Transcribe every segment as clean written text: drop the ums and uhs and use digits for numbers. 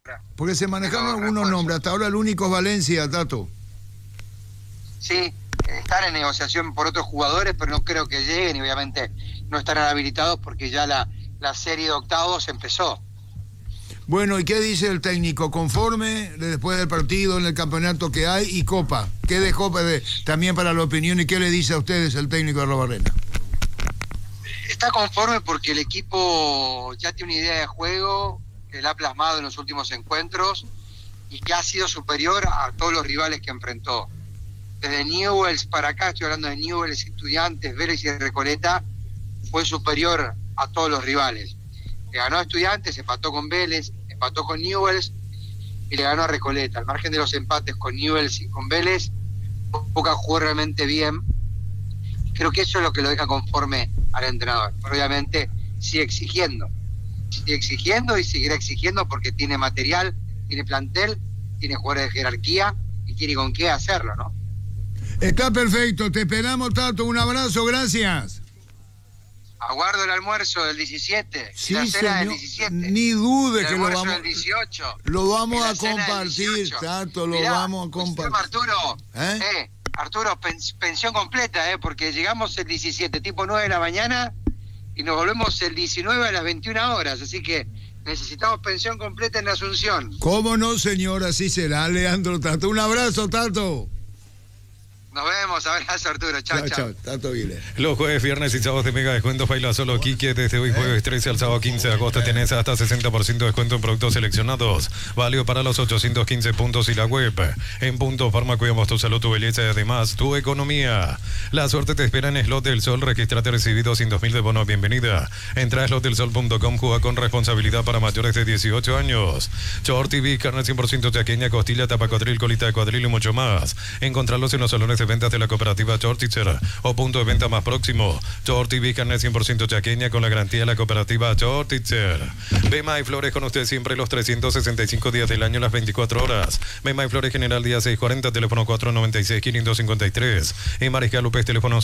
Porque se manejaron algunos nombres. Hasta ahora el único es Valencia, Tato. Sí, están en negociación por otros jugadores, pero no creo que lleguen y obviamente no estarán habilitados porque ya la serie de octavos empezó. Bueno, ¿y qué dice el técnico? ¿Conforme después del partido en el campeonato que hay y Copa? ¿Qué dejó también para la opinión y qué le dice a ustedes el técnico de Arrobarrena? Está conforme porque el equipo ya tiene una idea de juego que la ha plasmado en los últimos encuentros y que ha sido superior a todos los rivales que enfrentó. Desde Newell's para acá, estoy hablando de Newell's, Estudiantes, Vélez y Recoleta, fue superior a todos los rivales. Le ganó a Estudiantes, empató con Vélez, empató con Newell's y le ganó a Recoleta. Al margen de los empates con Newell's y con Vélez, Boca jugó realmente bien. Creo que eso es lo que lo deja conforme al entrenador. Pero obviamente sigue exigiendo y seguirá exigiendo porque tiene material, tiene plantel, tiene jugadores de jerarquía y tiene con qué hacerlo, ¿no? Está perfecto, te esperamos, Tato, un abrazo, gracias. Aguardo el almuerzo del 17, sí, la cena señor, del 17. ni dude el que lo vamos, del 18, lo vamos a compartir, Tato, lo vamos a compartir. Arturo, Arturo, pensión completa, porque llegamos el 17, tipo 9 de la mañana, y nos volvemos el 19 a las 21 horas, así que necesitamos pensión completa en la Asunción. ¿Cómo no, señor? Así será, Leandro Tato. Un abrazo, Tato. Nos vemos, abrazo Arturo, chao, chao. Tato Vile. Los jueves, viernes y sábados de mega descuentos baila solo Quique. Desde hoy jueves 13 al sábado 15 de agosto tenés hasta 60% de descuento en productos seleccionados. Válido para los 815 puntos y la web. En Punto Farma cuidamos tu salud, tu belleza y además tu economía. La suerte te espera en Slot del Sol. Regístrate, recibido 100.000 de bono. Bienvenida. Entra a slotdelsol.com, juega con responsabilidad para mayores de 18 años. Short TV, carne 100% chaqueña, costilla, tapacuadril, colita de cuadril y mucho más. Encontrarlos en los salones de ventas de la cooperativa Chortitzer o punto de venta más próximo. Short TV, carne 100% chaqueña con la garantía de la cooperativa Chortitzer. Bema y Flores con usted siempre los 365 días del año, las 24 horas. Bema y Flores General día 640, teléfono 496-553. Y Mariscal López, teléfono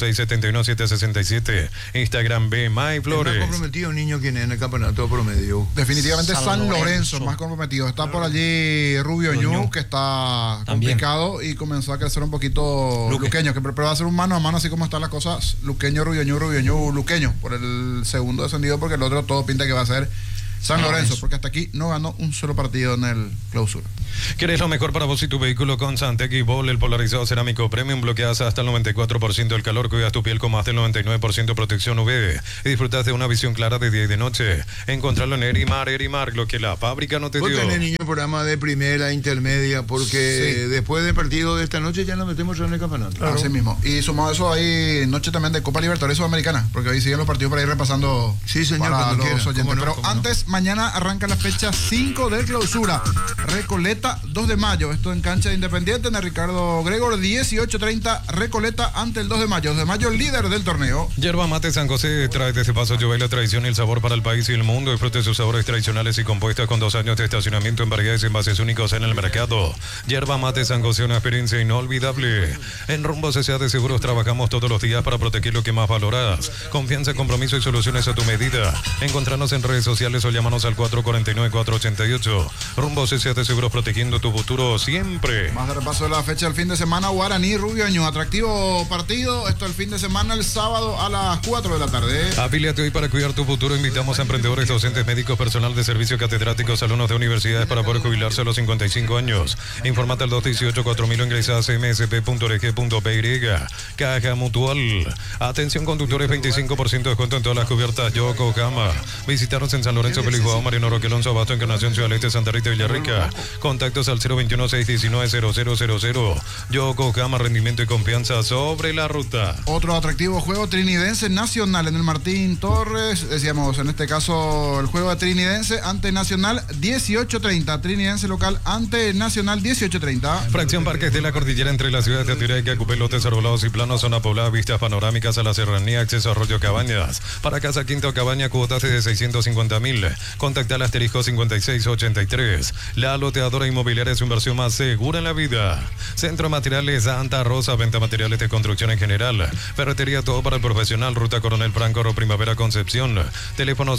671-767. Instagram Bema y Flores. El más comprometido niño, ¿quién es en el campeonato promedio? Definitivamente San Lorenzo, más comprometido. Está por allí Rubio Ñu, que está complicado y comenzó a crecer un poquito Luqueño, que pero va a ser un mano a mano así como están las cosas. Luqueño, Rubio Ñu, Luqueño, por el segundo descendido, porque el otro todo pinta que va a ser San Lorenzo, porque hasta aquí no ganó un solo partido en el clausura. ¿Quieres lo mejor para vos y tu vehículo? Con Santec y Bol, el polarizado cerámico premium, bloqueas hasta el 94% del calor, cuidas tu piel con más del 99% protección UV y disfrutas de una visión clara de día y de noche. Encontrarlo en Erimar, lo que la fábrica no te dio. Vos tenés, niño, programa de primera, intermedia, porque después del partido de esta noche ya nos metemos en el campeonato. Claro. Así mismo. Y sumado a eso, hay noche también de Copa Libertadores Sudamericana, porque hoy siguen los partidos para ir repasando. Sí, señor, para los quiera. oyentes. Pero antes, mañana arranca la fecha 5 de clausura. Recoleta, 2 de mayo. Esto en cancha de Independiente, en el Ricardo Gregor, 18:30. Recoleta ante el 2 de mayo. 2 de mayo, líder del torneo. Yerba Mate San José trae desde Paso Lluve la tradición y el sabor para el país y el mundo. Disfrute de sus sabores tradicionales y compuestas con 2 años de estacionamiento en variedades y envases únicos en el mercado. Yerba Mate San José, una experiencia inolvidable. En Rumbo CCA de Seguros trabajamos todos los días para proteger lo que más valoras. Confianza, compromiso y soluciones a tu medida. Encontrarnos en redes sociales o llamarnos al 449-488. Rumbo CCA de Seguros, protegiendo tu futuro siempre. Más de repaso de la fecha del fin de semana. Guaraní, Rubio Ñu. Atractivo partido. Esto el fin de semana, el sábado a las 4 de la tarde. Afíliate hoy para cuidar tu futuro. Invitamos a emprendedores, docentes, médicos, personal de servicio, catedráticos, alumnos de universidades para poder jubilarse a los 55 años. Informate al 218-4000 o ingresa a cmsp.org.py. Caja Mutual. Atención conductores, 25% de descuento en todas las cubiertas Yokohama. Visitarnos en San Lorenzo, Pelijuao, Mariano Roque Alonso, Abasto, Encarnación, Ciudad Este, Santa Rita, Villarrica. Contactos al 021-619-0000. Yokohama, rendimiento y confianza sobre la ruta. Otro atractivo juego trinidense nacional en el Martín Torres. Decíamos, en este caso, el juego de trinidense ante Nacional 18:30. Trinidense local ante Nacional 18:30. Fracción Parques de la Cordillera entre las ciudades de Atiraca, Cupelotes, Arbolados y Planos, zona poblada, vistas panorámicas a la serranía, acceso a Arroyo Cabañas. Para Casa Quinto Cabaña, cuotas de 650.000. Contacta al asterisco 5683. La loteadora inmobiliaria es su inversión más segura en la vida. Centro Materiales Santa Rosa, venta materiales de construcción en general. Ferretería todo para el profesional, Ruta Coronel Franco, Primavera Concepción. Teléfono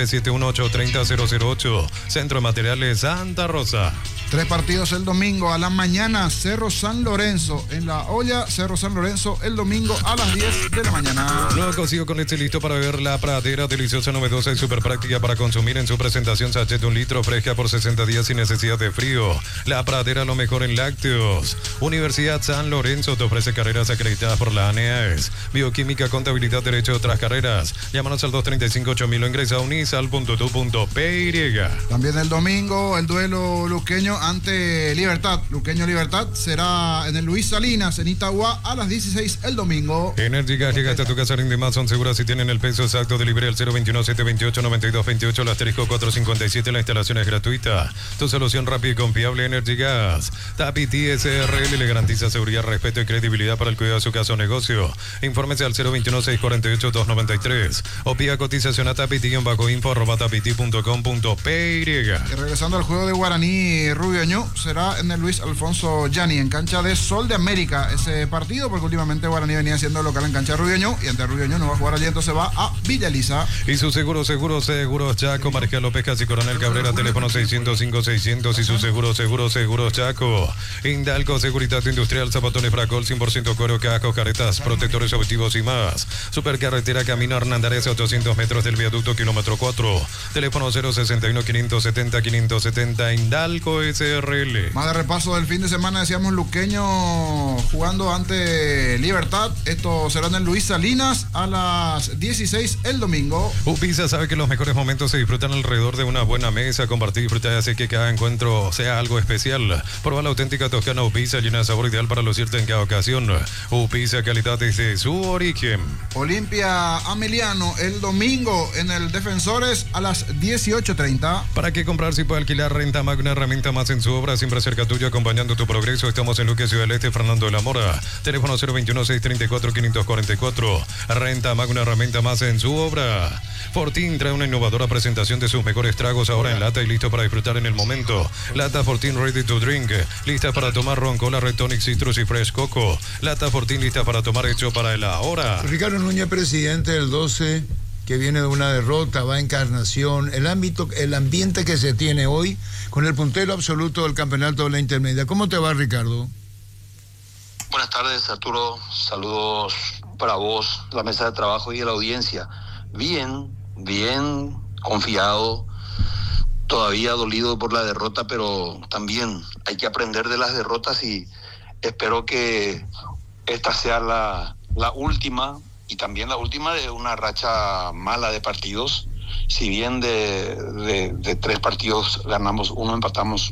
0971830008. Centro Materiales Santa Rosa. 3 partidos el domingo a la mañana. Cerro San Lorenzo en La Olla. Cerro San Lorenzo el domingo a las 10 de la mañana. Nuevo cocido con leche listo para beber. La Pradera, deliciosa, novedosa y súper práctica para consumir. En su presentación sachet de 1 litro, fresca por 60 días sin necesidad de frío. La Pradera, lo mejor en lácteos. Universidad San Lorenzo te ofrece carreras acreditadas por la ANEAES. Bioquímica, contabilidad, derecho y otras carreras. Llámanos al 235-8000 o ingresa a unisal.tu.py. También el domingo el duelo luqueño ante Libertad. Luqueño Libertad será en el Luis Salinas en Itagua a las 16 el domingo. Energía llega hasta tu casa, rinde más, son seguras si tienen el peso exacto. Delivery al 021-728-9228, el asterisco 457. La instalación es gratuita. Tu solución rápida y confiable, Energy Gas. Tapiti SRL le garantiza seguridad, respeto y credibilidad para el cuidado de su casa o negocio. Infórmese al 021-648-293 o pida cotización a tapiti-info@tapiti.com.py. Y regresando al juego de Guaraní Rubio Ñu, será en el Luis Alfonso Yani, en cancha de Sol de América ese partido, porque últimamente Guaraní venía siendo local en cancha de Rubio Ñu, y ante Rubio Ñu no va a jugar allí, entonces va a Villa Elisa. Y su seguros Chaco, Marcial López Casi, Coronel Cabrera, teléfono 605-600 y su seguros Chaco. Indalco, Seguridad Industrial, Zapatones Fracol, 100% cuero, cascos, caretas, protectores auditivos y más. Supercarretera Camino Hernandarias, 800 metros del viaducto, kilómetro 4. Teléfono 061-570-570, Indalco SRL. Más de repaso del fin de semana, decíamos luqueño jugando ante Libertad. Esto será en el Luis Salinas a las 16 el domingo. Upisa sabe que los mejores momentos se disfrutan alrededor de una buena mesa. Compartir y disfrutar hace que cada encuentro sea algo especial. Prueba la auténtica toscana Upisa, llena de sabor ideal para lucirte en cada ocasión. Upisa, calidad desde su origen. Olimpia Ameliano el domingo en el Defensores a las 18:30. ¿Para qué comprar si puede alquilar? Renta Mag, una herramienta más en su obra, siempre cerca tuyo, acompañando tu progreso. Estamos en Luque, Ciudad del Este, Fernando de la Mora. Teléfono 021-634-544. Renta Mag, una herramienta más en su obra. Fortín trae una innovadora presentación de sus mejores tragos ahora en lata y listo para disfrutar en el momento. Lata Fortín Ready to Drink, lista para tomar ron, cola, Red Tonic, Citrus y Fresh Coco. Lata Fortín lista para tomar, hecho para el ahora. Ricardo Núñez, presidente del 12, que viene de una derrota, va a Encarnación. El ambiente que se tiene hoy con el puntero absoluto del campeonato de la intermedia. ¿Cómo te va, Ricardo? Buenas tardes, Arturo. Saludos para vos, la mesa de trabajo y a la audiencia. Bien, confiado, todavía dolido por la derrota, pero también hay que aprender de las derrotas y espero que esta sea la última, y también la última de una racha mala de partidos. Si bien de 3 partidos ganamos 1, empatamos